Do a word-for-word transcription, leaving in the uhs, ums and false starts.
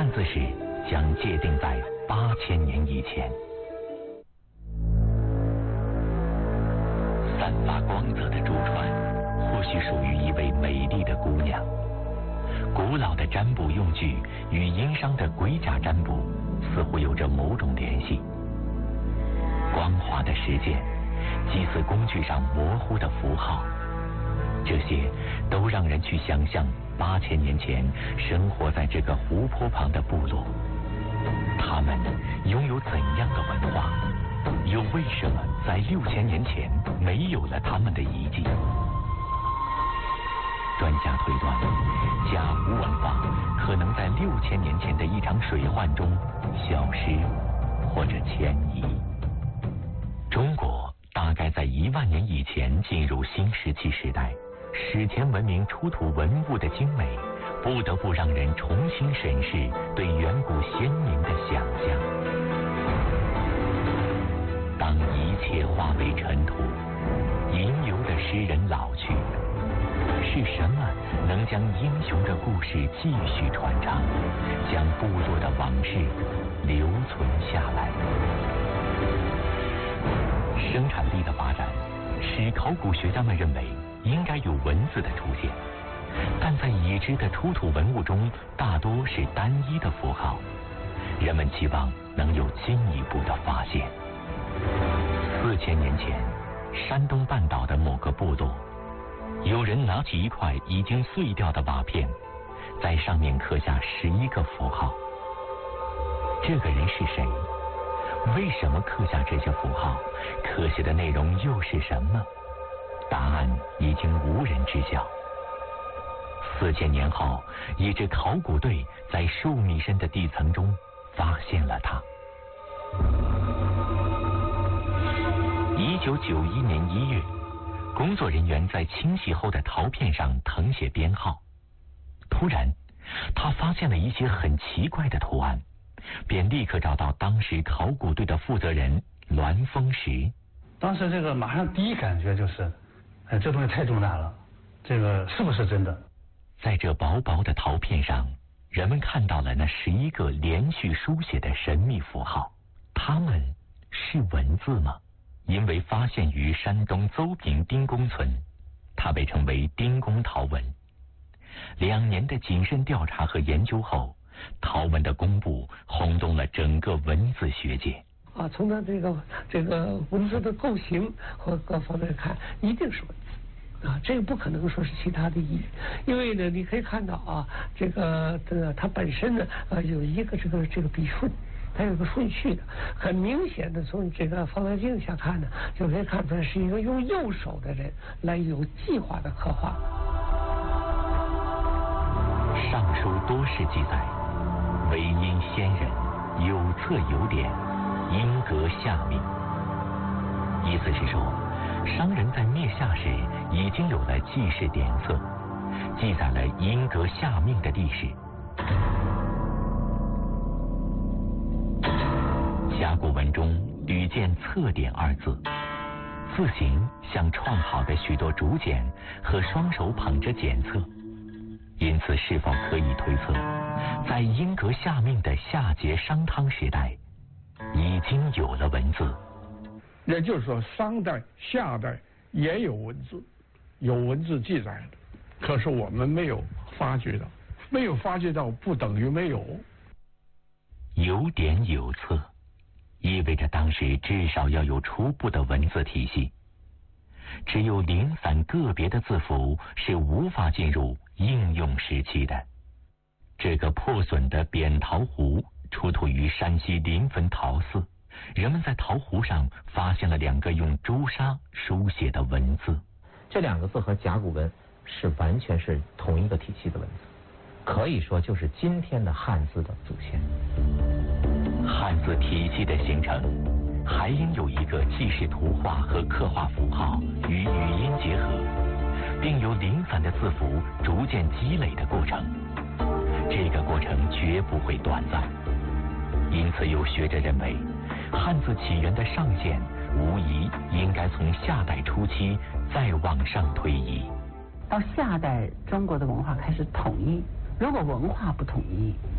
汉字史将界定在八千年以前。散发光泽的珠船，或许属于一位美丽的姑娘。古老的占卜用具与殷商的龟甲占卜似乎有着某种联系。光滑的石剑，祭祀工具上模糊的符号，这些都让人去想象八千年前生活在这个湖泊旁的部落，他们拥有怎样的文化？又为什么在六千年前没有了他们的遗迹？专家推断，甲骨文化可能在六千年前的一场水患中消失或者迁移。中国大概在一万年以前进入新石器时代，史前文明出土文物的精美，不得不让人重新审视对远古先民的想象。当一切化为尘土，吟游的诗人老去，是什么能将英雄的故事继续传唱，将部落的往事留存下来？生产力的发展使考古学家们认为应该有文字的出现，但在已知的出土文物中大多是单一的符号，人们期望能有进一步的发现。四千年前，山东半岛的某个部落，有人拿起一块已经碎掉的瓦片，在上面刻下十一个符号。这个人是谁？为什么刻下这些符号？刻写的内容又是什么？答案已经无人知晓。四千年后，一支考古队在数米深的地层中发现了它。一九九一年一月，工作人员在清洗后的陶片上誊写编号，突然，他发现了一些很奇怪的图案，便立刻找到当时考古队的负责人栾峰石。 当时这个马上第一感觉就是，哎，这东西太重大了，这个是不是真的？ 在这薄薄的陶片上，人们看到了那十一个连续书写的神秘符号，它们是文字吗？因为发现于山东邹平丁公村，它被称为丁公陶文。两年的谨慎调查和研究后，陶文的公布轰动了整个文字学界。 啊，从它这个这个文字的构型和各方面看，一定是文字啊，这个不可能说是其他的意义。因为呢，你可以看到啊，这个呃，它本身呢呃有一个这个这个笔顺。它有个顺序的，很明显的从这个放大镜下看呢，就可以看出来是一个用右手的人来有计划的刻画。 上书多是记载，唯因先人有册有典，因格下命。意思是说，商人在灭夏时已经有了记事典册，记载了因格下命的历史。甲骨文中屡见册典二字，字形像串好的许多竹简和双手捧着简册，因此是否可以推测，在因格下命的夏桀商汤时代已经有了文字？ 也就是说，商代夏代也有文字，有文字记载的，可是我们没有发觉到，没有发觉到不等于没有。 有典有册意味着当时至少要有初步的文字体系，只有零散个别的字符是无法进入应用时期的。这个破损的扁陶壶出土于山西临汾陶寺，人们在陶壶上发现了两个用朱砂书写的文字。 这两个字和甲骨文是完全是同一个体系的文字，可以说就是今天的汉字的祖先。 汉字体系的形成，还应有一个记事图画和刻画符号与语音结合，并由零散的字符逐渐积累的过程。这个过程绝不会短暂，因此有学者认为，汉字起源的上限无疑应该从夏代初期再往上推移。 到夏代，中国的文化开始统一。如果文化不统一，